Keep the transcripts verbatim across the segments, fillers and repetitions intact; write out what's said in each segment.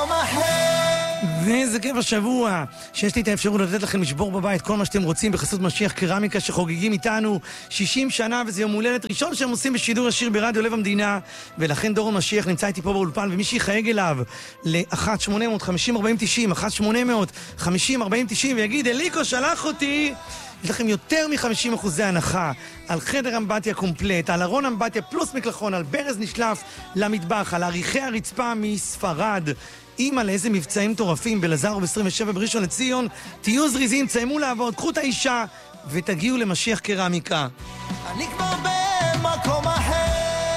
מקום אחר. ואיזה כיף השבוע שיש לי את האפשרות לתת לכם לשבור בבית כל מה שאתם רוצים בחסות משיח קרמיקה שחוגגים איתנו שישים שנה, וזה יום הולדת ראשון שהם עושים בשידור ישיר ברדיו לב המדינה, ולכן דורון משיח נמצא איתי פה באולפן, ומי שיחייג אליו ל-אחת שמונה אפס אפס חמישים ארבעים תשעים אחת שמונה אפס אפס חמישים ארבעים תשעים ויגיד אליקו שלח אותי, יש לכם יותר מ-חמישים אחוז הנחה על חדר אמבטיה קומפלט, על ארון אמבטיה פלוס מקלחון, על ברז נשלף למטבח, על עריכי הרצפה מספרד. אימא לאיזה מבצעים מטורפים בלזר ב-עשרים ושבע בראשון לציון. תהיו זריזים, תסיימו לעבוד, קחו את האישה ותגיעו למשיח קרמיקה. אני כבר במקום אחר.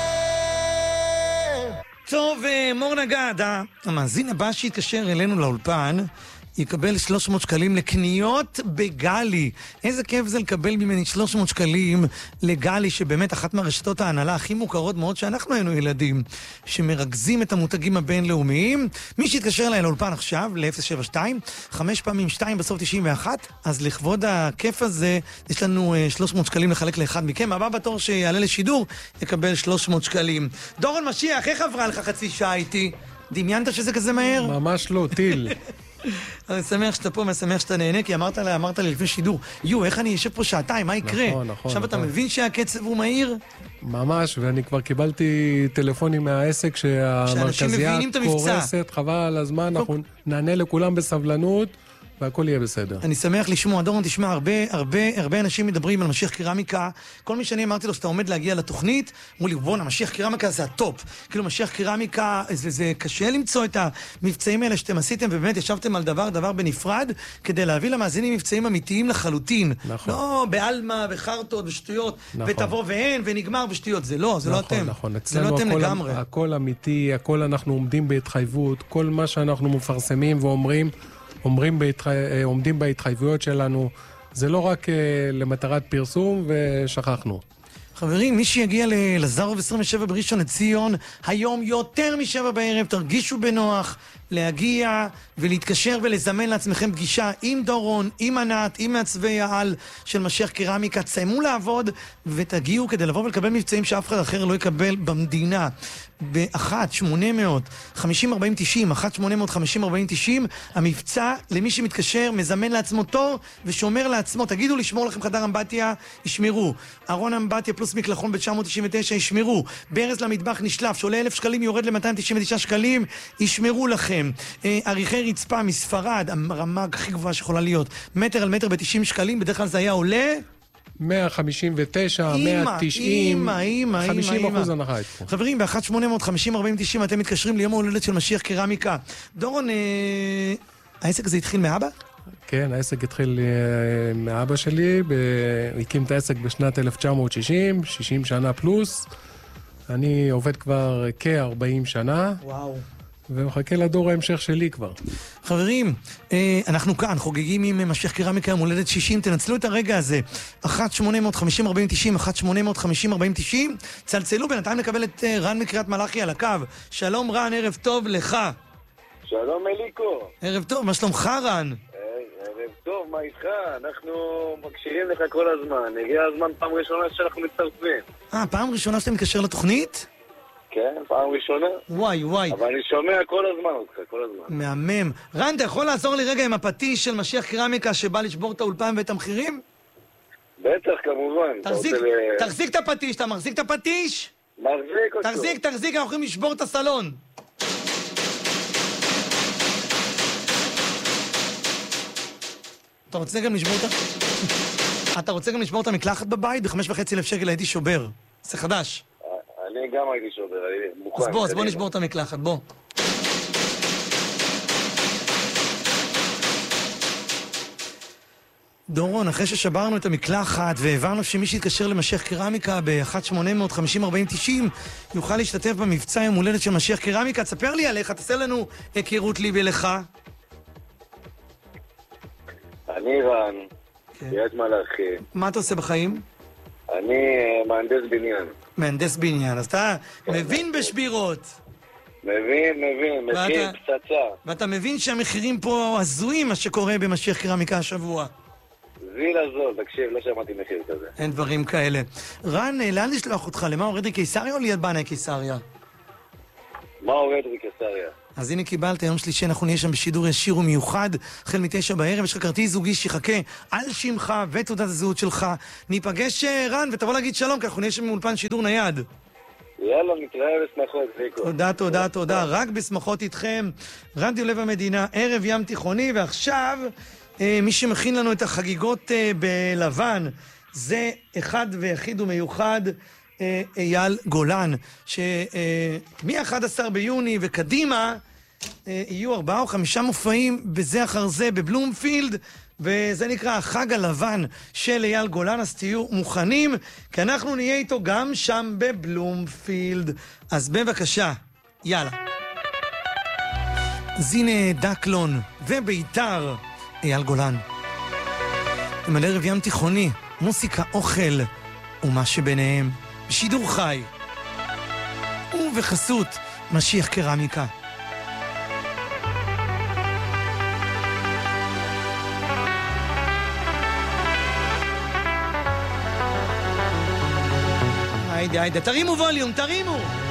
טוב, מור נגד, המאזין הבא שהתקשר אלינו לאולפן יקבל שלוש מאות שקלים לקניות בגלי. איזה כיף זה לקבל ממני שלוש מאות שקלים לגלי, שבאמת אחת מהרשתות ההנהלה הכי מוכרות מאוד שאנחנו היינו ילדים, שמרכזים את המותגים הבינלאומיים. מי שיתקשר אליי לאולפן עכשיו, ל-אפס שבע שתיים, חמש פעמים שתיים בסוף תשעים ואחת, אז לכבוד הכיף הזה, יש לנו שלוש מאות שקלים לחלק לאחד מכם. הבא בתור שיעלה לשידור יקבל שלוש מאות שקלים. דורון משיח, איך עברה לך חצי שעה איתי? דמיינת שזה כזה מהר? ממש לא, טיל. אני שמח שאתה פה, משמח שאתה נהנה, כי אמרת לי, אמרת לי לפני שידור, יו, איך אני יושב פה שעתיים, מה יקרה? נכון, נכון. עכשיו אתה מבין שהקצב הוא מהיר? ממש, ואני כבר קיבלתי טלפונים מהעסק שהמרכזייה קורסת, חבל על הזמן, אנחנו נענה לכולם בסבלנות, והכל יהיה בסדר. אני שמח לשמוע. דורון, תשמע, הרבה, הרבה, הרבה אנשים מדברים על משיח קרמיקה. כל מי שאני אמרתי לו שאתה עומד להגיע לתוכנית, אמרו לי, בואנה, משיח קרמיקה זה הטופ. כאילו, משיח קרמיקה, זה, זה קשה למצוא את המבצעים האלה שאתם עשיתם, ובאמת ישבתם על דבר, דבר בנפרד, כדי להביא למאזינים מבצעים אמיתיים לחלוטין. נכון. לא, באלמה, בחרטות, בשטויות, נכון. ותבוא ואין, ונגמר בשטויות. זה לא, זה נכון, לא אתם. נכון. זה לא אתם הכל, לגמרי. הכל אמיתי, הכל אנחנו עומדים בהתחייבות, כל מה שאנחנו מפרסמים ואומרים, אומרים בהתחי... עומדים בהתחייבויות שלנו. זה לא רק uh, למטרת פרסום, ושכחנו. חברים, מי שיגיע ללזרוב עשרים ושבע בראשון לציון, היום יותר משבע בערב, תרגישו בנוח להגיע ולהתקשר ולזמן לעצמכם פגישה עם דורון, עם ענת, עם מעצבי העל של משיח קרמיקה. תסיימו לעבוד ותגיעו כדי לבוא ולקבל מבצעים שאף אחד אחר לא יקבל במדינה. ב-אחת שמונה אפס אפס חמישים ארבעים תשעים אחת שמונה אפס אפס חמישים ארבעים תשעים המבצע למי שמתקשר, מזמן לעצמו תור ושומר לעצמו. תגידו לשמור לכם חדר אמבטיה, ישמרו. ארון אמבטיה פלוס מקלחון ב-תשע מאות תשעים ותשע, ישמרו. ברז למטבח נשלף שעולה אלף שקלים יורד ל-מאתיים תשעים ותשעה שקלים, ישמרו לכם. אה, עריכי רצפה מספרד, הרמה הכי גבוהה שיכולה להיות, מטר על מטר ב-תשעים שקלים, בדרך כלל זה היה עולה מאה חמישים ותשע, מאה תשעים, חמישים אחוז הנחה. חברים, ב-אחת שמונה אפס אפס חמישים ארבעים תשעים אתם מתקשרים ליום ההולדת של משיח קרמיקה. דורון, אה, העסק הזה התחיל מאבא? כן, העסק התחיל אה, מאבא שלי, ב... הקים את העסק בשנת אלף תשע מאות שישים, שישים שנה פלוס. אני עובד כבר כ-ארבעים שנה. וואו. ומחכה לדור ההמשך שלי כבר. חברים, אנחנו כאן חוגגים עם משיח קרמיקה יום הולדת שישים, תנצלו את הרגע הזה. אחת שמונה אפס אפס חמישים ארבעים תשעים אחת שמונה אפס אפס חמישים ארבעים תשעים, צלצלו, בינתיים לקבל את רן מקריית מלאכי על הקו. שלום רן, ערב טוב לך. שלום אליקו. ערב טוב, מה שלומך רן? ערב טוב, מה איתך? אנחנו מקשיבים לך כל הזמן. הגיע הזמן פעם ראשונה שאנחנו מצטרפים. אה, פעם ראשונה שאתה מתקשר לתוכנית? כן, פעם ראשונה. וואי, וואי. אבל אני שומע כל הזמן אותך, כל הזמן. מהמם. רן, אתה יכול לעזור לי רגע עם הפטיש של משיח קרמיקה שבא לשבור את האולפן ואת המחירים? בטח, כמובן. תחזיק, תחזיק את הפטיש, אתה מחזיק את הפטיש? מחזיק אותו. תחזיק, תחזיק, אנחנו יכולים לשבור את הסלון. אתה רוצה גם לשבור את ה... אתה רוצה גם לשבור את המקלחת בבית? בחמש וחצי אלף שקל הייתי שובר. זה חדש. אני גם הייתי שובר, אני מוכן. אז בוא, אז בוא נשבור את המקלחת, בוא. דורון, אחרי ששברנו את המקלחת והבנו שמי שיתקשר למשיח קרמיקה ב-אחת שמונה אפס אפס חמישים ארבעים תשעים יוכל להשתתף במבצע יום הולדת של משיח קרמיקה. תספר לי עליך, תעשה לנו היכרות לי ולך. אני רן, קריית מלאכי. מה אתה עושה בחיים? אני מהנדס בניין. מהנדס בניין, אז אתה מבין בשבירות. מבין, מבין, מכיר פצצה. ואתה מבין שהמחירים פה הזויים, מה שקורה במשיח קרמיקה השבוע. זיל הזול, תקשיב, לא שמעתי מחיר כזה. אין דברים כאלה. רן, לאן לשלוח אותך? למה הורד לי קיסריה או ליד בנאי קיסריה? מה הורד לי קיסריה? אז הנה קיבלת, יום שלישי אנחנו נהיה שם בשידור ישיר ומיוחד, החל מתשע בערב, יש לך כרטיס זוגי שיחכה על שמך ותעודת הזהות שלך. ניפגש רן ותבוא להגיד שלום, כי אנחנו נהיה שם מאולפן שידור נייד. יאללה, נתראה בשמחות, זיקו. תודה, תודה, תודה. רק בשמחות איתכם. רדיו לב המדינה, ערב ים תיכוני, ועכשיו מי שמכין לנו את החגיגות בלבן, זה אחד ויחיד ומיוחד, אייל גולן, שמ-אחד עשר ביוני וקדימה יהיו ארבעה או חמישה מופעים בזה אחר זה בבלומפילד, וזה נקרא החג הלבן של אייל גולן. אז תהיו מוכנים, כי אנחנו נהיה איתו גם שם בבלומפילד. אז בבקשה, יאללה. זינה דקלון וביתר, אייל גולן. עם על ערב ים תיכוני, מוסיקה, אוכל ומה שביניהם, בשידור חי ובחסות משיח קרמיקה. היידה, היידה, תרימו ווליום, תרימו!